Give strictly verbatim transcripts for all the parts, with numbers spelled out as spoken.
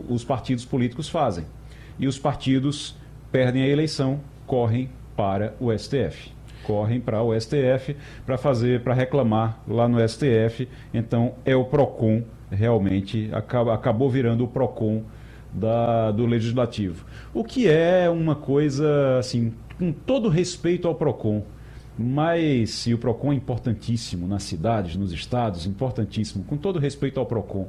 os partidos políticos fazem. E os partidos perdem a eleição, correm para o S T F. Correm para o S T F para fazer, para reclamar lá no S T F. Então é o PROCON, realmente, acaba, acabou virando o PROCON da, do Legislativo. O que é uma coisa, assim, com todo respeito ao PROCON, mas, e o PROCON é importantíssimo nas cidades, nos estados, importantíssimo, com todo respeito ao PROCON,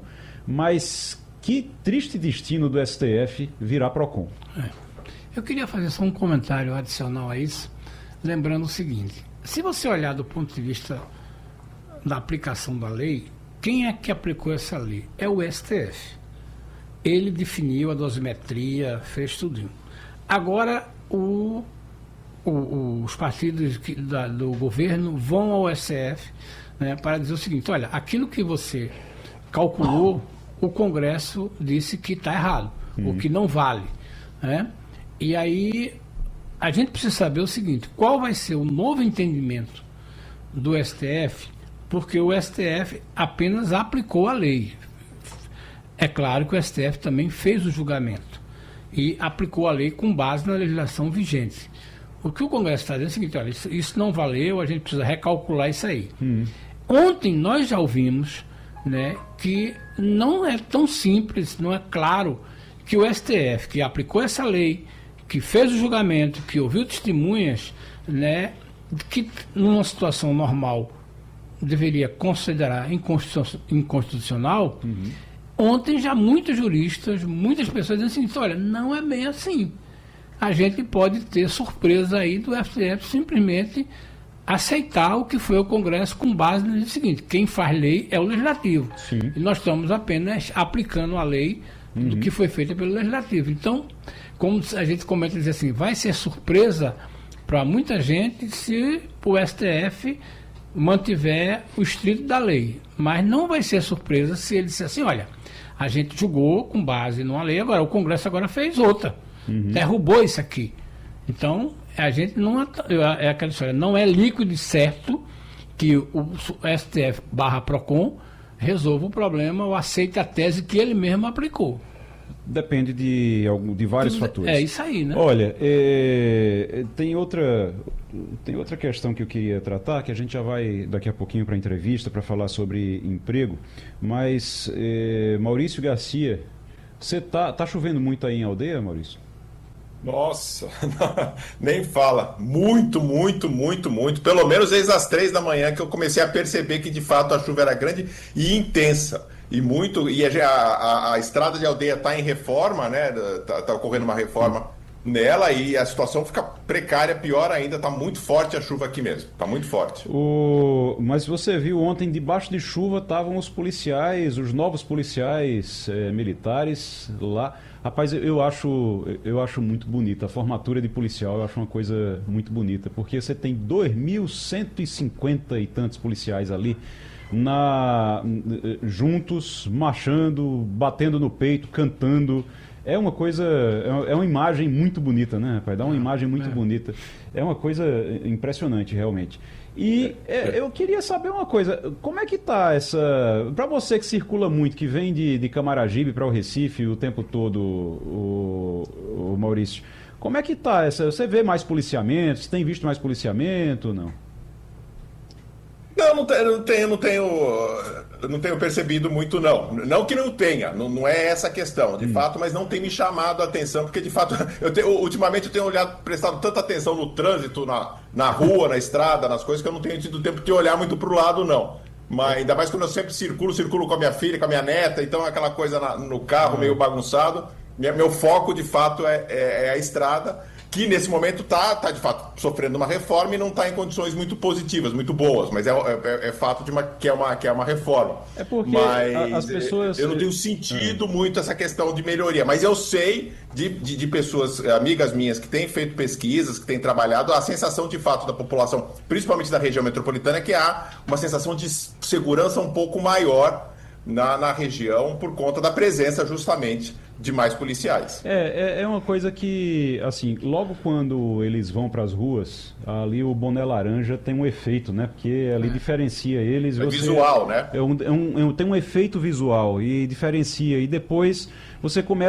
mas que triste destino do S T F virar PROCON. É. Eu queria fazer só um comentário adicional a isso, lembrando o seguinte: se você olhar do ponto de vista da aplicação da lei, quem é que aplicou essa lei? É o S T F. Ele definiu a dosimetria, fez tudo. Agora, o, o, os partidos que, da, do governo vão ao S T F, né, para dizer o seguinte: olha, aquilo que você calculou, o Congresso disse que está errado, uhum. o que não vale. Né? E aí a gente precisa saber o seguinte: qual vai ser o novo entendimento do S T F, porque o S T F apenas aplicou a lei. É claro que o S T F também fez o julgamento e aplicou a lei com base na legislação vigente. O que o Congresso está dizendo é o seguinte: olha, isso, isso não valeu, a gente precisa recalcular isso aí. Uhum. Ontem nós já ouvimos, né, que não é tão simples, não é claro que o S T F, que aplicou essa lei, que fez o julgamento, que ouviu testemunhas, né, que numa situação normal deveria considerar inconstitucional, uhum. Ontem já muitos juristas, muitas pessoas dizem assim: olha, não é bem assim. A gente pode ter surpresa aí do S T F simplesmente aceitar o que foi o Congresso com base no seguinte: quem faz lei é o Legislativo. Sim. E nós estamos apenas aplicando a lei uhum. do que foi feita pelo Legislativo. Então, como a gente comenta, dizer assim, vai ser surpresa para muita gente se o S T F mantiver o estrito da lei. Mas não vai ser surpresa se ele disser assim: olha, a gente julgou com base numa lei, agora o Congresso agora fez outra. Uhum. Derrubou isso aqui. Então, a gente não... É aquela história, não é líquido e certo que o S T F barra PROCON resolva o problema ou aceite a tese que ele mesmo aplicou. Depende de, de vários Tudo, fatores. É isso aí, né? Olha, é, tem, outra, tem outra questão que eu queria tratar, que a gente já vai daqui a pouquinho para a entrevista, para falar sobre emprego, mas é, Maurício Garcia, você tá, tá chovendo muito aí em Aldeia, Maurício? Nossa, nem fala. Muito, muito, muito, muito. Pelo menos desde as três da manhã que eu comecei a perceber que de fato a chuva era grande e intensa. E muito. E a, a, a estrada de Aldeia está em reforma, né? Está tá ocorrendo uma reforma nela e a situação fica precária, pior ainda. Está muito forte a chuva aqui mesmo. Está muito forte. O... Mas você viu ontem, debaixo de chuva, estavam os policiais, os novos policiais eh, militares lá. Rapaz, eu acho, eu acho muito bonita. A formatura de policial eu acho uma coisa muito bonita, porque você tem dois mil cento e cinquenta e tantos policiais ali, na, juntos, marchando, batendo no peito, cantando. É uma coisa, é uma imagem muito bonita, né, rapaz? Dá uma imagem muito é. bonita. É uma coisa impressionante, realmente. E é, eu queria saber uma coisa, como é que tá essa... Para você que circula muito, que vem de, de Camaragibe para o Recife o tempo todo, o, o Maurício, como é que tá essa... Você vê mais policiamento? Você tem visto mais policiamento ou não? Não, não tenho, não tenho, não tenho, não tenho percebido muito, não. Não que não tenha, não, não é essa a questão, de hum. fato, mas não tem me chamado a atenção, porque de fato, eu tenho, ultimamente eu tenho olhado, prestado tanta atenção no trânsito, na, na rua, na estrada, nas coisas, que eu não tenho tido tempo de olhar muito pro lado, não. Mas ainda mais quando eu sempre circulo, circulo com a minha filha, com a minha neta, então aquela coisa na, no carro meio bagunçado. Minha, meu foco, de fato, é, é, é a estrada, que nesse momento está, tá, de fato, sofrendo uma reforma e não está em condições muito positivas, muito boas, mas é, é, é fato de uma, que, é uma, que é uma reforma. É porque mas as pessoas... eu não tenho sentido é. muito essa questão de melhoria, mas eu sei de, de, de pessoas, amigas minhas, que têm feito pesquisas, que têm trabalhado, a sensação de fato da população, principalmente da região metropolitana, é que há uma sensação de segurança um pouco maior na, na região por conta da presença justamente de mais policiais. É, é, é uma coisa que, assim, logo quando eles vão para as ruas, ali o boné laranja tem um efeito, né? Porque ali diferencia eles. É você, visual, né? É um, é um, é um, tem um efeito visual e diferencia. E depois você começa